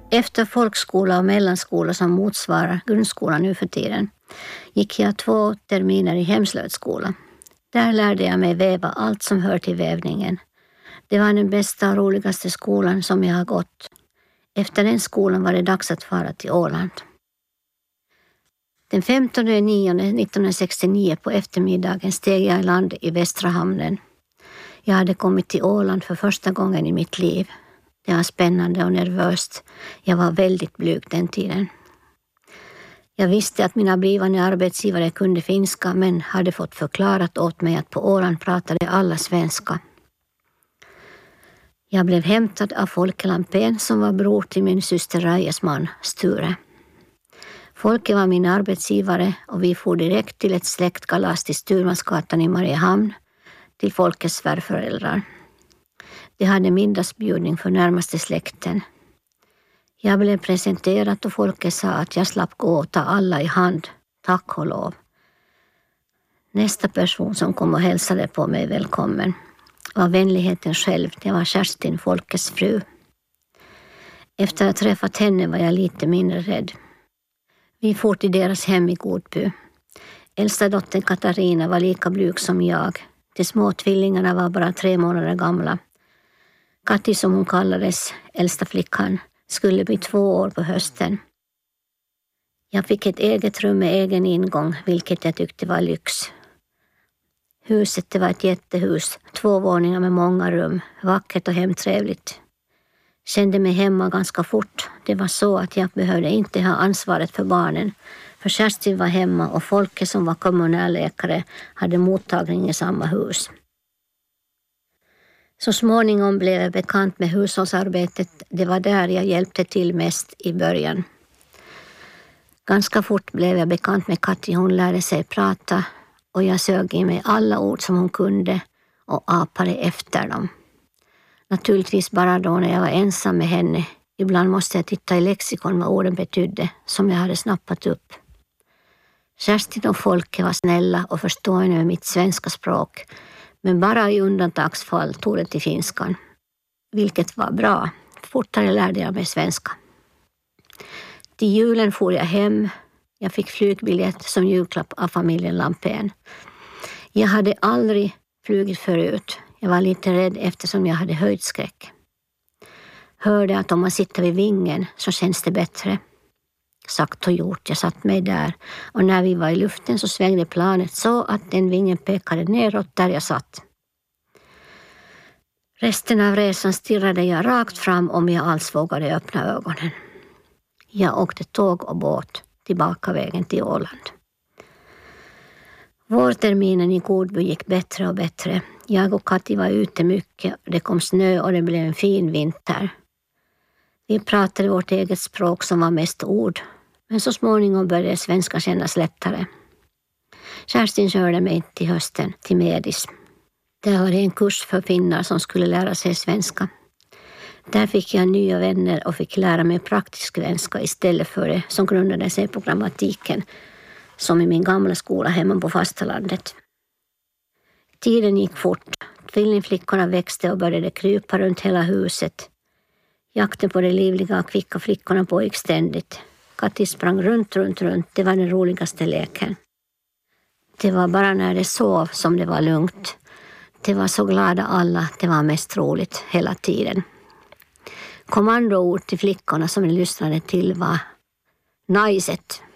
Efter folkskola och mellanskola som motsvarar grundskolan nu för tiden gick jag 2 terminer i hemslöjdsskola. Där lärde jag mig väva allt som hör till vävningen. Det var den bästa och roligaste skolan som jag har gått. Efter den skolan var det dags att fara till Åland. Den 15/9/1969 på eftermiddagen steg jag i land i Västra hamnen. Jag hade kommit till Åland för första gången i mitt liv. Det var spännande och nervöst. Jag var väldigt blyg den tiden. Jag visste att mina blivande arbetsgivare kunde finska men hade fått förklarat åt mig att på Åland pratade alla svenska. Jag blev hämtad av Folke Lampén som var bror till min syster Rajes man, Sture. Folke var min arbetsgivare och vi for direkt till ett släktkalas till Sturmansgatan i Mariehamn till Folkes svärföräldrar. De hade middagsbjudning för närmaste släkten. Jag blev presenterad och Folke sa att jag slapp gå och ta alla i hand, tack och lov. Nästa person som kom och hälsade på mig välkommen var vänligheten själv, det var Kerstin, Folkes fru. Efter att ha träffat henne var jag lite mindre rädd. Vi for till deras hem i Godby. Äldsta dottern Katarina var lika blyg som jag. De små tvillingarna var bara 3 månader gamla. Katti som hon kallades, äldsta flickan, skulle bli 2 år på hösten. Jag fick ett eget rum med egen ingång, vilket jag tyckte var lyx. Huset det var ett jättehus, 2 våningar med många rum, vackert och hemtrevligt. Kände mig hemma ganska fort. Det var så att jag behövde inte ha ansvaret för barnen. För Kerstin var hemma och Folke som var kommunalläkare hade mottagning i samma hus. Så småningom blev jag bekant med hushållsarbetet. Det var där jag hjälpte till mest i början. Ganska fort blev jag bekant med Katti. Hon lärde sig prata och jag sög i mig alla ord som hon kunde och apade efter dem. Naturligtvis bara då när jag var ensam med henne. Ibland måste jag titta i lexikon vad orden betydde som jag hade snappat upp. Kerstin och Folke var snälla och förstående med mitt svenska språk. Men bara i undantagsfall tog det till finskan. Vilket var bra. Fortare lärde jag mig svenska. Till julen for jag hem. Jag fick flygbiljett som julklapp av familjen Lampén. Jag hade aldrig flugit förut. Jag var lite rädd eftersom jag hade höjdskräck. Hörde att om man sitter vid vingen så känns det bättre. Sagt och gjort, jag satt mig där och när vi var i luften så svängde planet så att den vingen pekade neråt där jag satt. Resten av resan stirrade jag rakt fram om jag alls vågade öppna ögonen. Jag åkte tåg och båt tillbaka vägen till Åland. Vårterminen i Godby gick bättre och bättre. Jag och Katti var ute mycket, det kom snö och det blev en fin vinter. Vi pratade vårt eget språk som var mest ord, men så småningom började svenska kännas lättare. Kerstin körde mig till hösten till Medis. Där var det en kurs för finnar som skulle lära sig svenska. Där fick jag nya vänner och fick lära mig praktisk svenska istället för det som grundade sig på grammatiken som i min gamla skola hemma på fastlandet. Tiden gick fort. Tvillingflickorna växte och började krypa runt hela huset. Jakten på de livliga och kvicka flickorna pågick ständigt. Katti sprang runt. Det var den roligaste leken. Det var bara när det sov som det var lugnt. Det var så glada alla. Det var mest roligt hela tiden. Kommandoord till flickorna som de lyssnade till var najset.